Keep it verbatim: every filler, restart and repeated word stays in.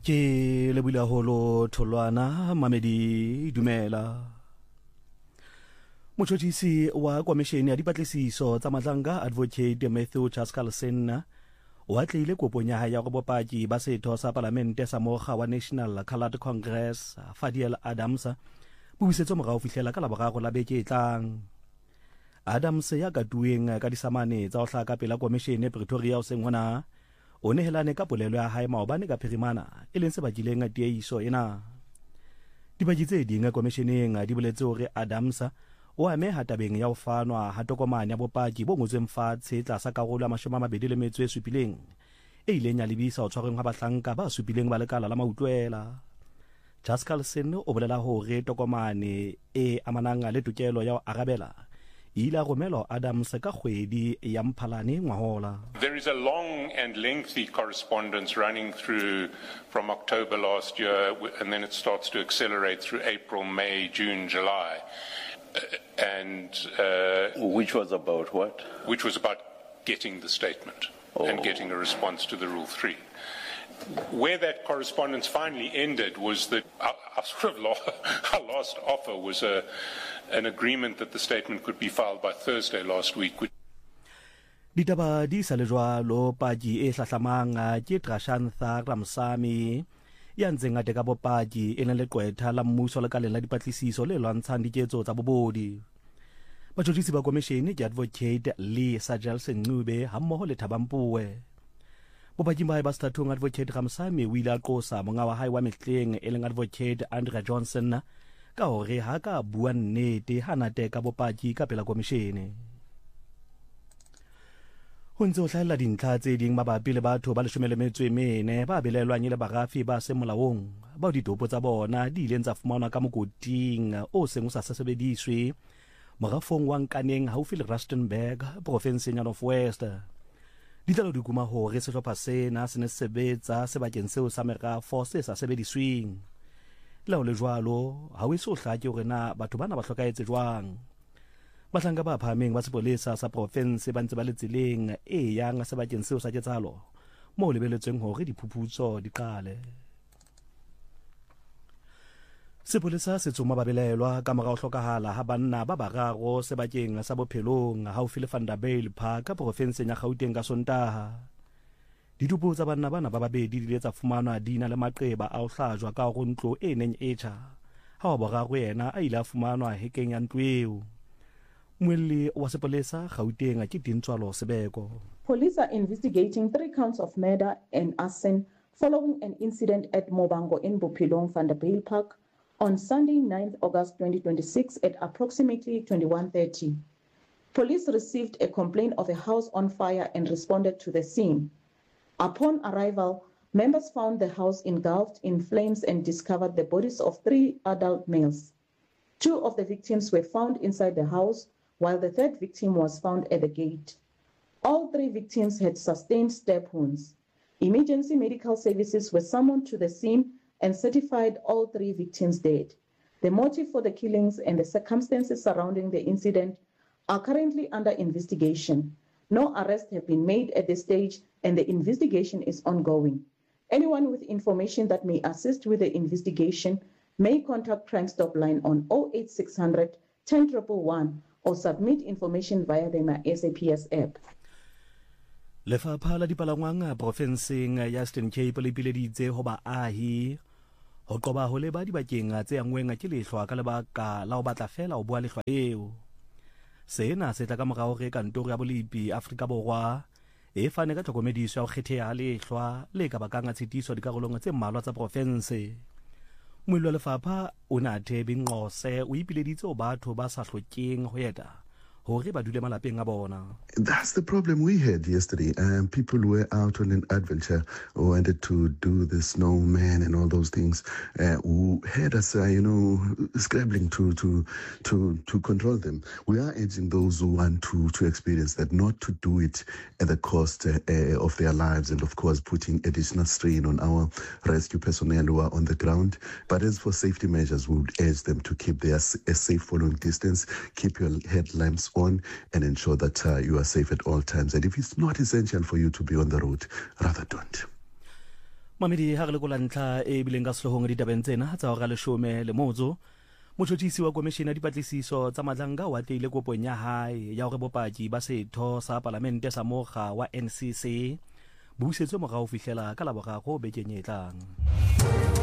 Ke lebile holo tholwana mamedi dumela. Motjhotjhisi wa komishene ya dipatlisiso tsa Madlanga Advocate Matthew Chaskalson o atlile kopong ya hae ya go bopaki ba setho sa palamente sa mokga wa National Coloured Congress Fadiel Adams bo busetso morao fihlela ka laboraro la beke e tlang. Adams ya katueng ka disamane tsa go hlaka pela komishene Pretoria o seng hona o nehelane ka polelo ya hae maobane ka phirimana e leng se bakileng tiehiso ena. Dibaki tse ding komisheneng di boletse hore Adams o ameha tabeng ya ho fanwa ha tokomane ya bopaki bo ngotsweng fatshe tlasa karolo ya mashome a mabedi le metso e supileng e ileng ya lebisa ho tshwareng ha bahlanka ba supileng ba lekala la mautlwela. Chaskalson o bolela hore tokomane e amanang le tokelo ya ho arabela ila romelo Adams ka kgwedi ya Mphalane ngwahola. There is a long and lengthy correspondence running through from October last year, and then it starts to accelerate through April, May, June, July. Uh, and uh, which was about what? Which was about getting the statement oh. and getting a response to the Rule three. Where that correspondence finally ended was that our, our, sort of law, our last offer was a, an agreement that the statement could be filed by Thursday last week. Ditaba di sa le jwalo paki e hlahlamang ke Trashantha Ramsamy ya ntseng a teka bopaki e nang le qwetha la mmuso le kaleng la dipatlisiso le lwantshang diketso tsa bobodi. Batjhotjhisi ba komishene ke Advocate Lee Sajelsen Ncube hammoho le Thabampuwe. Bopaki ba hae ba Statong Advocate Ramsamy o ile a qosa monga wa hae wa mehleng e leng Advocate Andrea Johnson ka hore ha ka bua nnete ha na teka bopaki ka pela komishene. Ho ntse ho hlahella dintlha tse ding mabapi le batho ba leshome le metso e mene ba belelwang le barafi ba se molaong bao ditopo tsa bona di ileng tsa fumanwa ka mokoting o seng o sa sebediswe morafong wa Nkaneng haufi le Rustenburg profenseng ya North West. Ditalo di kuma hore sehlopha sena se ne sebetsa sebakeng seo sa merafo se sa sebedisweng. La ho le jwalo ha o eso hlake hore na batho bana ba hlokaetse jwang. Bahlanka ba phahameng ba sepolesa sa province ba ntse ba le tseleng e yang sebakeng seo sa ketsahalo moo lebeletsweng hore diphuputso di qale. Sepolesa se tsoma ba belelwa ka mora ho hlokahala ha banna ba bararo sebakeng sa bophelong haufi le Vanderbijl Park provinseng ya Gauteng ka Sontaha. Ditupo tsa banna bana ba babedi di ile tsa fumanwa di na le maqeba a ho hlajwa ka ho ntlo e neng e tjha ha wa boraro yena a ile a fumanwa hekeng ya ntlo eo. Mweli wa sepolesa Gauteng ke Dintswalo Sebeko. Police are investigating three counts of murder and arson following an incident at Mobango in Bophelong Vanderbijl Park on Sunday, ninth August twenty twenty-six at approximately twenty-one thirty. Police received a complaint of a house on fire and responded to the scene. Upon arrival, members found the house engulfed in flames and discovered the bodies of three adult males. Two of the victims were found inside the house, while the third victim was found at the gate. All three victims had sustained stab wounds. Emergency medical services were summoned to the scene and certified all three victims dead. The motive for the killings and the circumstances surrounding the incident are currently under investigation. No arrests have been made at this stage and the investigation is ongoing. Anyone with information that may assist with the investigation may contact Crime Stop line on zero eight six hundred, ten one one one or submit information via the My S A P S app. Lefapha la dipalangwang profenseng ya Eastern Cape le bileditse ho baahi ho qoba ho leba dibakeng tse angweng ke lehlwa ka lebaka la ho batla fela ho bua lehlwa eo. Sena se tla ka morao re kantoro ya Bolipi Afrika Borwa e fane ka tlhokomediso ya ho kgetheha lehlwa le ka bakang tshitiso dikarolong tse mmalwa tsa profense. Moilo lefapha o na Thebi Nqose o ipileditse ho batho ba sa hlokeng ho eta hore ba dule malapeng a bona. That's the problem we had yesterday. Um, people were out on an adventure, wanted to do the snowman and all those things. Uh, who had us, uh, you know, scrambling to to to to control them. We are urging those who want to to experience that not to do it at the cost uh, uh, of their lives, and of course putting additional strain on our rescue personnel who are on the ground. But as for safety measures, we would urge them to keep their a safe following distance, keep your headlamps on, and ensure that uh, you are safe at all times. And if it's not essential for you to be on the road, rather don't. mamedi ha re le go lantla e bileng ka sehlogong ditabeng tsena tsa go ga leshome le motso motšhotšhisi wa komishene ya dipatlisiso tsa Madlanga wa tleile kopong ya hae ya gore bopaki ba setho sa palamente sa mokga wa N C C bo busetswe morago fihlela ka laboraro bekeng e tlang.